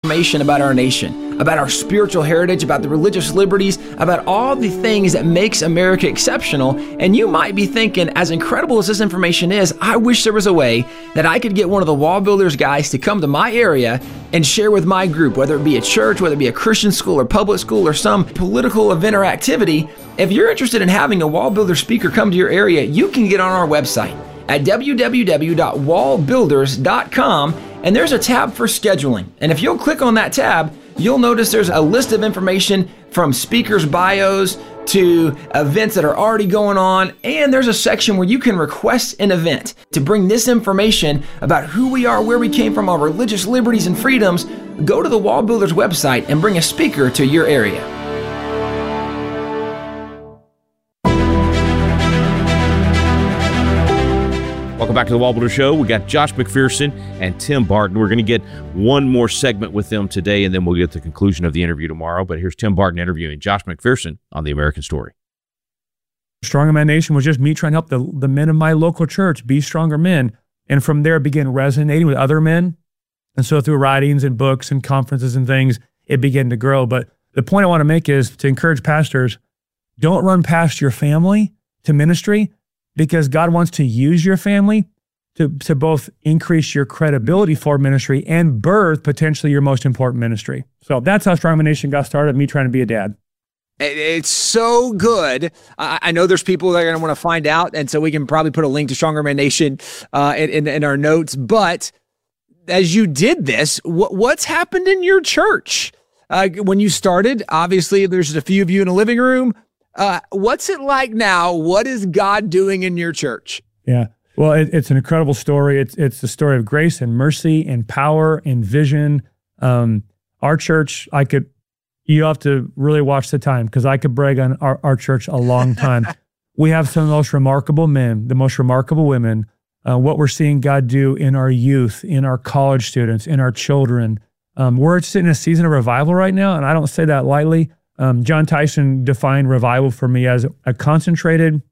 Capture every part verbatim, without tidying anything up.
information about our nation, about our spiritual heritage, about the religious liberties, about all the things that makes America exceptional. And you might be thinking, as incredible as this information is, I wish there was a way that I could get one of the Wall Builders guys to come to my area and share with my group, whether it be a church, whether it be a Christian school or public school or some political event or activity. If you're interested in having a Wall Builder speaker come to your area, you can get on our website at w w w dot wall builders dot com, and there's a tab for scheduling. And if you'll click on that tab, you'll notice there's a list of information from speakers' bios to events that are already going on, and there's a section where you can request an event to bring this information about who we are, where we came from, our religious liberties and freedoms. Go to the Wall Builders website and bring a speaker to your area. Welcome back to the Wall Builder Show. We got Josh McPherson and Tim Barton. We're going to get one more segment with them today, and then we'll get the conclusion of the interview tomorrow. But here's Tim Barton interviewing Josh McPherson on The American Story. Stronger Man Nation was just me trying to help the, the men of my local church be stronger men. And from there, began resonating with other men. And so through writings and books and conferences and things, it began to grow. But the point I want to make is to encourage pastors, don't run past your family to ministry, because God wants to use your family to, to both increase your credibility for ministry and birth potentially your most important ministry. So that's how Strong Man Nation got started, me trying to be a dad. It's so good. I know there's people that are going to want to find out, and so we can probably put a link to Stronger Man Nation uh, in, in, in our notes. But as you did this, what, what's happened in your church? Uh, when you started, obviously there's a few of you in a living room. Uh, what's it like now? What is God doing in your church? Yeah, well, it, it's an incredible story. It's it's the story of grace and mercy and power and vision. Um, our church, I could, you have to really watch the time, because I could brag on our, our church a long time. We have some of the most remarkable men, the most remarkable women. Uh, what we're seeing God do in our youth, in our college students, in our children. Um, we're sitting in a season of revival right now, and I don't say that lightly. Um, John Tyson defined revival for me as a concentrated,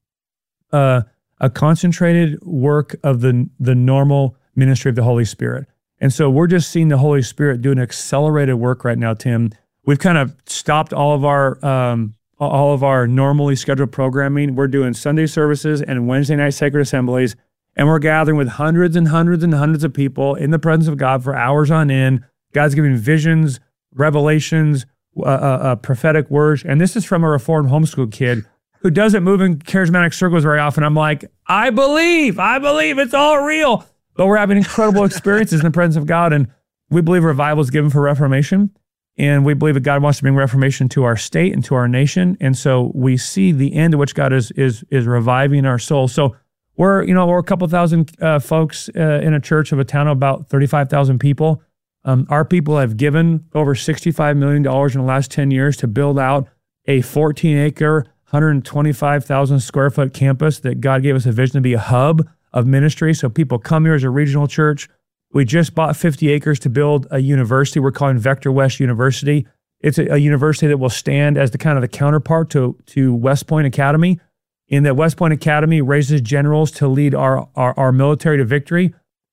uh, a concentrated work of the the normal ministry of the Holy Spirit. And so we're just seeing the Holy Spirit do an accelerated work right now, Tim. We've kind of stopped all of our um, all of our normally scheduled programming. We're doing Sunday services and Wednesday night sacred assemblies, and we're gathering with hundreds and hundreds and hundreds of people in the presence of God for hours on end. God's giving visions, revelations, Uh, uh, uh, prophetic words. And this is from a Reformed homeschool kid who doesn't move in charismatic circles very often. I'm like, I believe, I believe it's all real. But we're having incredible experiences in the presence of God. And we believe revival is given for reformation. And we believe that God wants to bring reformation to our state and to our nation. And so we see the end to which God is is is reviving our soul. So we're, you know, we're a couple thousand uh, folks uh, in a church of a town of about thirty-five thousand people. Um, our people have given over sixty-five million dollars in the last ten years to build out a fourteen acre, one hundred twenty-five thousand square foot campus that God gave us a vision to be a hub of ministry. So people come here as a regional church. We just bought fifty acres to build a university we're calling Vector West University. It's a, a university that will stand as the kind of the counterpart to, to West Point Academy, in that West Point Academy raises generals to lead our, our, our military to victory.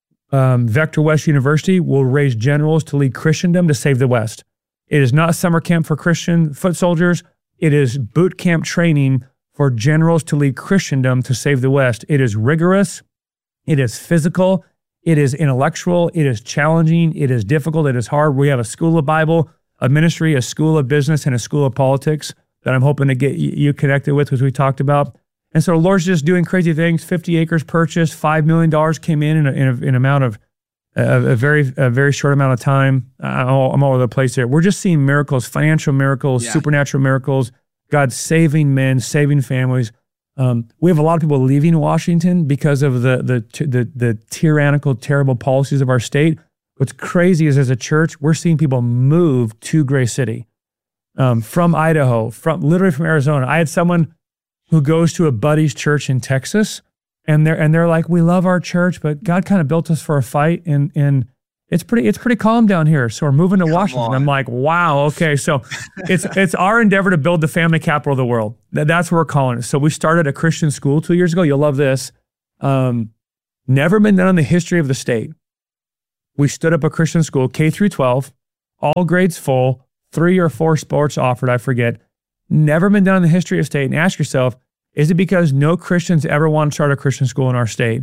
Um, Vector West University will raise generals to lead Christendom to save the West. It is not summer camp for Christian foot soldiers. It is boot camp training for generals to lead Christendom to save the West. It is rigorous. It is physical. It is intellectual. It is challenging. It is difficult. It is hard. We have a school of Bible, a ministry, a school of business, and a school of politics that I'm hoping to get you connected with, as we talked about. And so the Lord's just doing crazy things. fifty acres purchased, five million dollars came in in, a, in, a, in an amount of a, a very a very short amount of time. I'm all, I'm all over the place here. We're just seeing miracles, financial miracles, yeah. supernatural miracles, God saving men, saving families. Um, we have a lot of people leaving Washington because of the, the the the tyrannical, terrible policies of our state. What's crazy is, as a church, we're seeing people move to Gray City um, from Idaho, from literally from Arizona. I had someone who goes to a buddy's church in Texas, and they're and they're like, we love our church, but God kind of built us for a fight, and and it's pretty it's pretty calm down here, so we're moving to Come Washington. On. I'm like, wow, okay, so it's it's our endeavor to build the family capital of the world. That, that's what we're calling it. So we started a Christian school two years ago. You'll love this. Um, never been done in the history of the state. We stood up a Christian school, K through twelve, all grades full, three or four sports offered, I forget. Never been done in the history of state. And ask yourself, is it because no Christians ever want to start a Christian school in our state?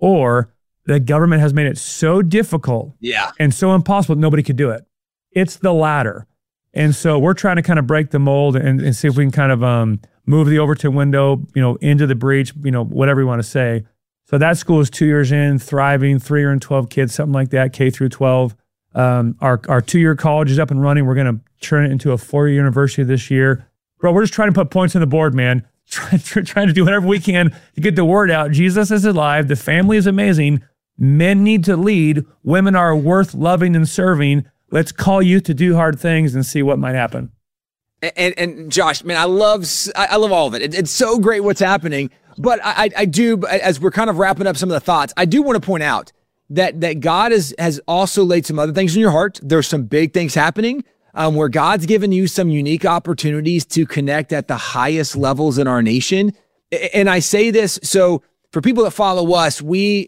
Or the government has made it so difficult yeah. and so impossible that nobody could do it? It's the latter. And so we're trying to kind of break the mold and, and see if we can kind of um, move the Overton window, you know, into the breach, you know, whatever you want to say. So that school is two years in, thriving, three hundred twelve kids, something like that, K through twelve. Um, our our two-year college is up and running. We're going to turn it into a four-year university this year. Bro, we're just trying to put points on the board, man. Try, try, trying to do whatever we can to get the word out. Jesus is alive. The family is amazing. Men need to lead. Women are worth loving and serving. Let's call youth to do hard things and see what might happen. And, and, and Josh, man, I love I love all of it. it. It's so great what's happening. But I, I do, as we're kind of wrapping up some of the thoughts, I do want to point out that that God has has also laid some other things in your heart. There's some big things happening um, where God's given you some unique opportunities to connect at the highest levels in our nation. And I say this so for people that follow us, we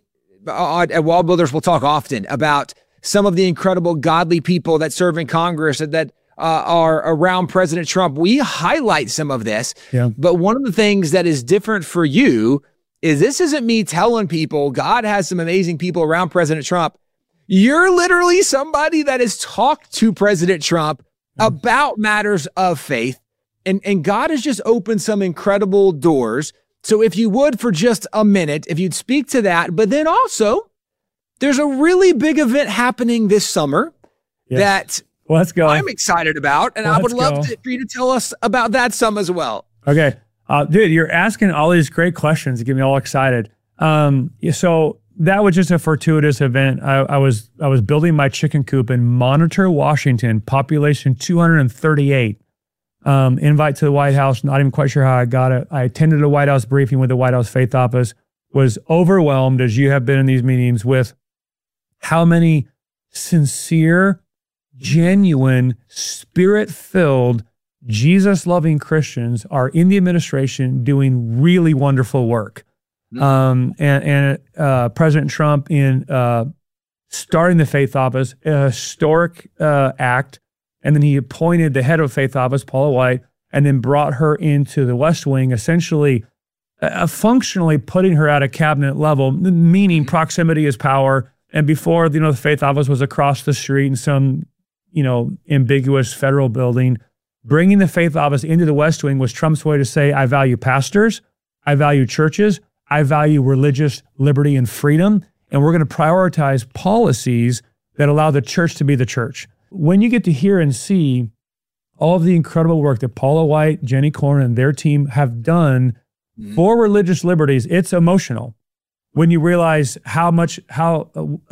at Wall Builders will talk often about some of the incredible godly people that serve in Congress that, that uh, are around President Trump. We highlight some of this, yeah. But one of the things that is different for you is this isn't me telling people God has some amazing people around President Trump. You're literally somebody that has talked to President Trump mm. about matters of faith, and, and God has just opened some incredible doors. So if you would, for just a minute, if you'd speak to that, but then also, there's a really big event happening this summer yes. that well, let's go. I'm excited about, and well, I would love to, for you to tell us about that some as well. Okay. Uh, dude, you're asking all these great questions to get me all excited. Um, so that was just a fortuitous event. I, I was I was building my chicken coop in Monitor, Washington, population two hundred thirty-eight. Um, invite to the White House, not even quite sure how I got it. I attended a White House briefing with the White House Faith Office, was overwhelmed, as you have been in these meetings, with how many sincere, genuine, spirit-filled, Jesus-loving Christians are in the administration doing really wonderful work. Mm-hmm. Um, and and uh, President Trump, in uh, starting the Faith Office, a historic uh, act, and then he appointed the head of Faith Office, Paula White, and then brought her into the West Wing, essentially uh, functionally putting her at a cabinet level, meaning proximity is power. And before, you know, the Faith Office was across the street in some, you know, ambiguous federal building. Bringing the Faith Office into the West Wing was Trump's way to say, I value pastors, I value churches, I value religious liberty and freedom, and we're going to prioritize policies that allow the church to be the church. When you get to hear and see all of the incredible work that Paula White, Jenny Corn, and their team have done mm-hmm. for religious liberties, it's emotional. When you realize how much how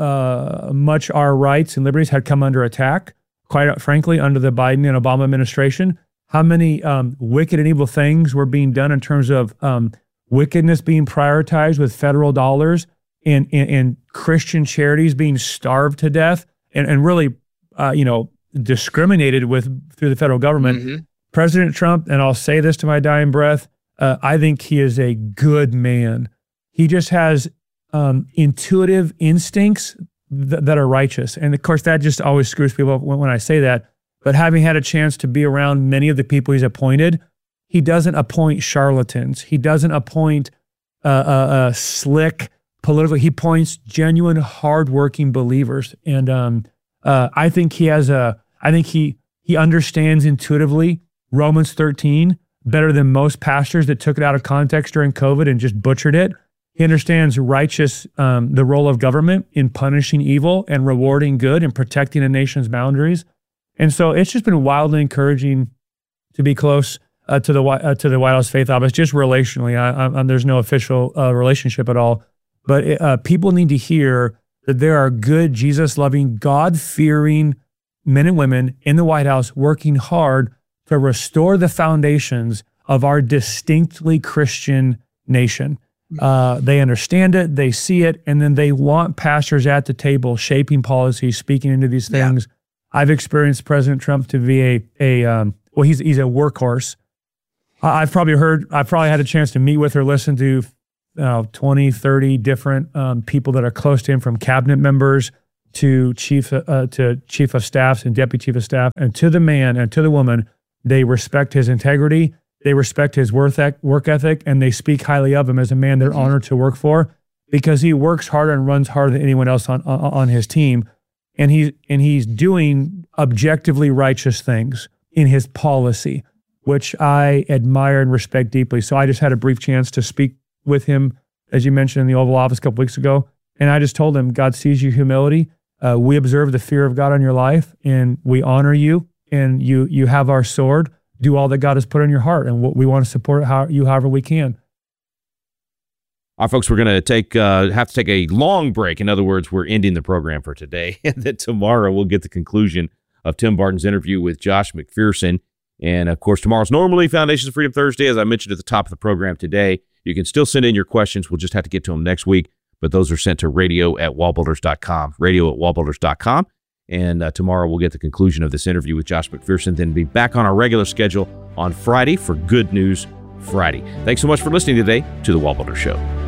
uh, much our rights and liberties had come under attack, quite frankly, under the Biden and Obama administration, how many um, wicked and evil things were being done in terms of um, wickedness being prioritized with federal dollars and, and, and Christian charities being starved to death and, and really, uh, you know, discriminated with through the federal government. Mm-hmm. President Trump, and I'll say this to my dying breath, uh, I think he is a good man. He just has um, intuitive instincts th- that are righteous. And of course, that just always screws people up when, when I say that. But having had a chance to be around many of the people he's appointed, he doesn't appoint charlatans. He doesn't appoint uh, uh, uh, slick political. He appoints genuine, hardworking believers. And um, uh, I think he has a. I think he he understands intuitively Romans thirteen better than most pastors that took it out of context during COVID and just butchered it. He understands righteous, um, the role of government in punishing evil and rewarding good and protecting a nation's boundaries. And so it's just been wildly encouraging to be close uh, to the uh, to the White House Faith Office, just relationally. I, I, there's no official uh, relationship at all, but uh, people need to hear that there are good, Jesus-loving, God-fearing men and women in the White House working hard to restore the foundations of our distinctly Christian nation. Uh, they understand it, they see it, and then they want pastors at the table shaping policies, speaking into these things. Yeah. I've experienced President Trump to be a, a um, well, he's he's a workhorse. I've probably heard, I've probably had a chance to meet with or listen to uh, twenty, thirty different um, people that are close to him, from cabinet members to chief uh, to chief of staffs and deputy chief of staff, and to the man and to the woman, they respect his integrity, they respect his work work ethic, and they speak highly of him as a man they're honored to work for, because he works harder and runs harder than anyone else on on, on his team, and he's and he's doing objectively righteous things in his policy, which I admire and respect deeply. So I just had a brief chance to speak with him, as you mentioned, in the Oval Office a couple weeks ago, and I just told him, God sees your humility. Uh, we observe the fear of God on your life, and we honor you, and you you have our sword. Do all that God has put in your heart, and we want to support how, you however we can. All right, folks, we're going to take uh, have to take a long break. In other words, we're ending the program for today, and then tomorrow we'll get the conclusion of Tim Barton's interview with Josh McPherson. And, of course, tomorrow's normally Foundations of Freedom Thursday, as I mentioned at the top of the program today. You can still send in your questions. We'll just have to get to them next week. But those are sent to radio at wallbuilders dot com, radio at wallbuilders dot com. And uh, tomorrow we'll get the conclusion of this interview with Josh McPherson, then be back on our regular schedule on Friday for Good News Friday. Thanks so much for listening today to The Wall Builder Show.